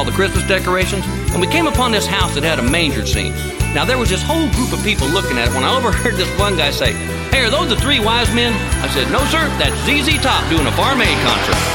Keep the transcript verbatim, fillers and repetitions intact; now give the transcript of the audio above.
all the Christmas decorations, and we came upon this house that had a manger scene. Now, there was this whole group of people looking at it when I overheard this one guy say, "Hey, are those the three wise men?" I said, "No, sir, that's Z Z Top doing a Farm Aid concert."